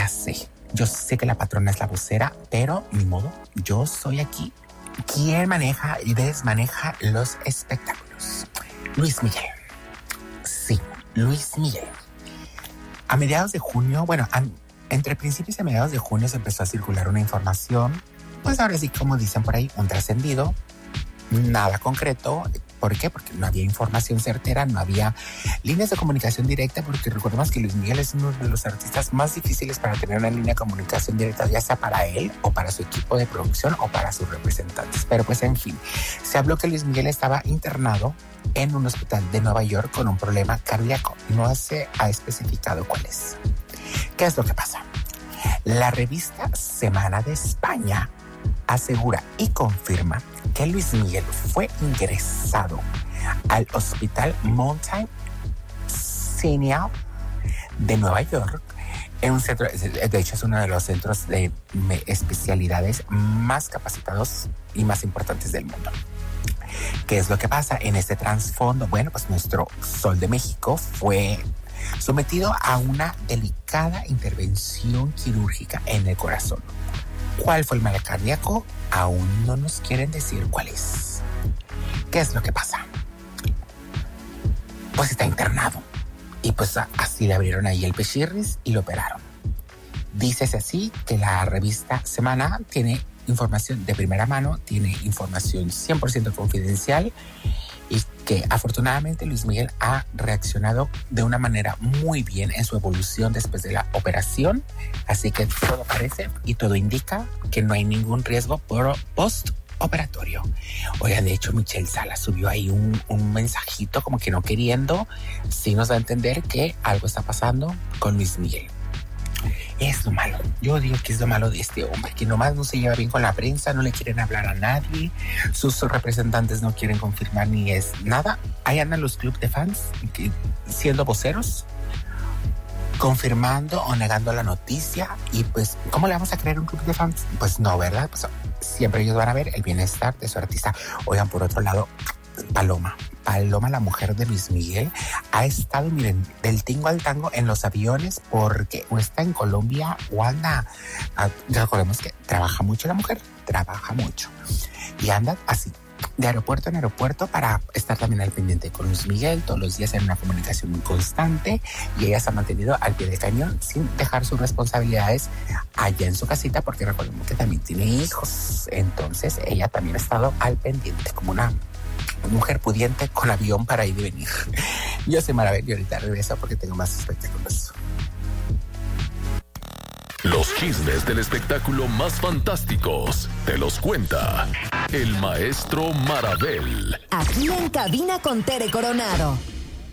Ya sé, yo sé que la patrona es la vocera, pero ni modo, yo soy aquí quien maneja y desmaneja los espectáculos. Luis Miguel. Sí, Luis Miguel. A mediados de junio, entre principios y mediados de junio se empezó a circular una información, pues ahora sí, como dicen por ahí, un trascendido, nada concreto. ¿Por qué? Porque no había información certera, no había líneas de comunicación directa, porque recordemos que Luis Miguel es uno de los artistas más difíciles para tener una línea de comunicación directa, ya sea para él o para su equipo de producción o para sus representantes. Pero pues en fin, se habló que Luis Miguel estaba internado en un hospital de Nueva York con un problema cardíaco. No se ha especificado cuál es. ¿Qué es lo que pasa? La revista Semana de España asegura y confirma que Luis Miguel fue ingresado al Hospital Mount Sinai de Nueva York, en un centro, de hecho es uno de los centros de especialidades más capacitados y más importantes del mundo. ¿Qué es lo que pasa en este trasfondo? Bueno, pues nuestro Sol de México fue sometido a una delicada intervención quirúrgica en el corazón. ¿Cuál fue el mal cardíaco? Aún no nos quieren decir cuál es. ¿Qué es lo que pasa? Pues está internado. Y pues así le abrieron ahí el pechirris y lo operaron. Dícese así que la revista Semana tiene información de primera mano, tiene información 100% confidencial y que afortunadamente Luis Miguel ha reaccionado de una manera muy bien en su evolución después de la operación. Así que todo parece y todo indica que no hay ningún riesgo postoperatorio. Oigan, de hecho Michelle Salas subió ahí un mensajito como que no queriendo, sí nos da a entender que algo está pasando con Luis Miguel. Es lo malo. Yo digo que es lo malo de este hombre, que nomás no se lleva bien con la prensa, no le quieren hablar a nadie, sus representantes no quieren confirmar ni es nada. Ahí andan los clubes de fans siendo voceros, confirmando o negando la noticia. Y pues, ¿cómo le vamos a creer un club de fans? Pues no, ¿verdad? Pues siempre ellos van a ver el bienestar de su artista. Oigan, por otro lado, Paloma, la mujer de Luis Miguel, ha estado, miren, del tingo al tango en los aviones porque o está en Colombia o anda. Recordemos que trabaja mucho la mujer, trabaja mucho. Y anda así, de aeropuerto en aeropuerto para estar también al pendiente con Luis Miguel, todos los días en una comunicación muy constante, y ella se ha mantenido al pie del cañón sin dejar sus responsabilidades allá en su casita, porque recordemos que también tiene hijos. Entonces ella también ha estado al pendiente como una mujer pudiente con avión para ir y venir. Yo soy Marabel y ahorita regreso porque tengo más espectáculos. Los chismes del espectáculo más fantásticos te los cuenta el maestro Marabel. Aquí en Cabina con Tere Coronado.